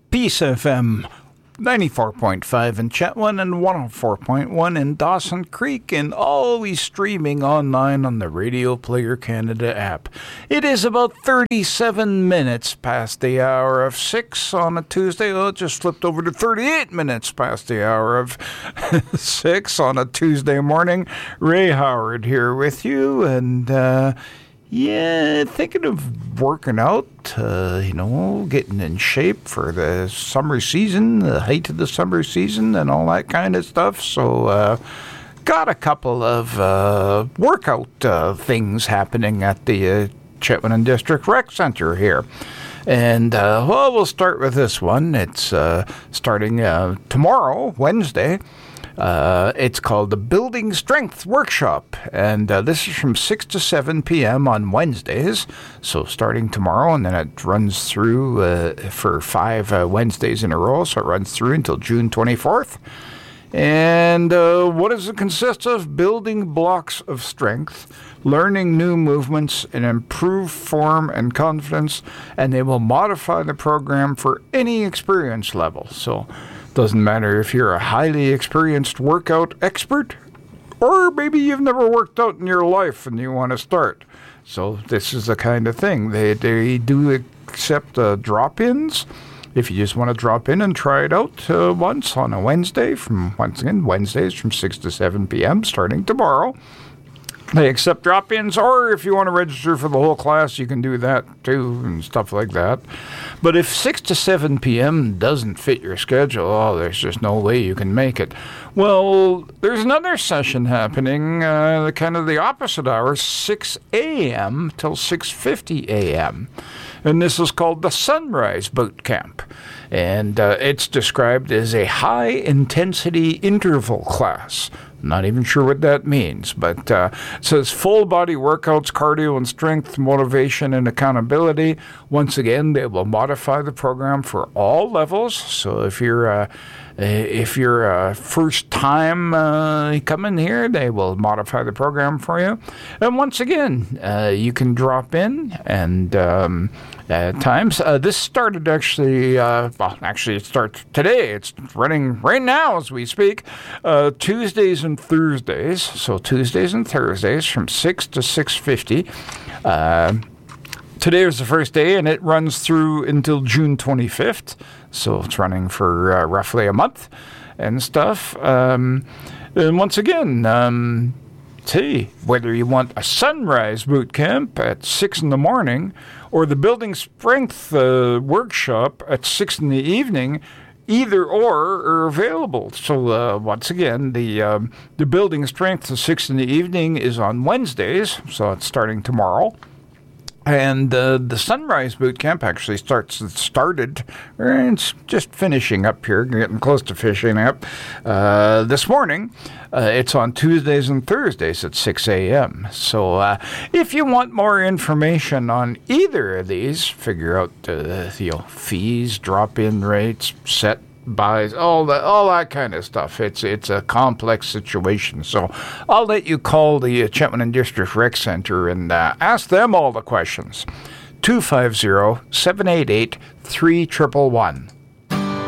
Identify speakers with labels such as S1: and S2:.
S1: Peace FM 94.5 in Chetwynd and 104.1 in Dawson Creek, and always streaming online on the Radio Player Canada app. It is about 37 minutes past the hour of 6 on a Tuesday. Oh, it just flipped over to 38 minutes past the hour of 6 on a Tuesday morning. Ray Howard here with you, and thinking of working out, getting in shape for the summer season, the height of the summer season, and all that kind of stuff. So, got a couple of workout things happening at the Chetwynd District Rec Centre here. And, we'll start with this one. It's starting tomorrow, Wednesday. It's called the Building Strength Workshop, and this is from 6 to 7 p.m. on Wednesdays, so starting tomorrow, and then it runs through for 5 Wednesdays in a row, so it runs through until June 24th. And what does it consist of? Building blocks of strength, learning new movements, and improve form and confidence, and they will modify the program for any experience level. So doesn't matter if you're a highly experienced workout expert, or maybe you've never worked out in your life and you want to start. So this is the kind of thing. They do accept drop-ins. If you just want to drop in and try it out once on a Wednesday, Wednesdays from 6 to 7 p.m. starting tomorrow. They accept drop-ins, or if you want to register for the whole class, you can do that too, and stuff like that. But if 6 to 7 p.m. doesn't fit your schedule, there's just no way you can make it. Well, there's another session happening, kind of the opposite hours, 6 a.m. till 6:50 a.m., and this is called the Sunrise Boot Camp. And it's described as a high-intensity interval class. Not even sure what that means, but it says full body workouts, cardio and strength, motivation and accountability. Once again, they will modify the program for all levels. So if you're first time coming here, they will modify the program for you. And once again, you can drop in and at times. This started actually it starts today. It's running right now as we speak, Tuesdays and Thursdays. So Tuesdays and Thursdays from 6 to 6:50. Today was the first day, and it runs through until June 25th. So it's running for roughly a month and stuff. And once again, whether you want a sunrise boot camp at 6 in the morning or the building strength workshop at 6 in the evening, either or are available. So once again, the building strength at 6 in the evening is on Wednesdays, so it's starting tomorrow. And the Sunrise Boot Camp actually started, it's just finishing up here, getting close to finishing up this morning. It's on Tuesdays and Thursdays at 6 a.m. So if you want more information on either of these, figure out fees, drop-in rates, set buys, all that kind of stuff. It's a complex situation. So I'll let you call the Chetwynd District Rec Centre and ask them all the questions. 250-788-3111.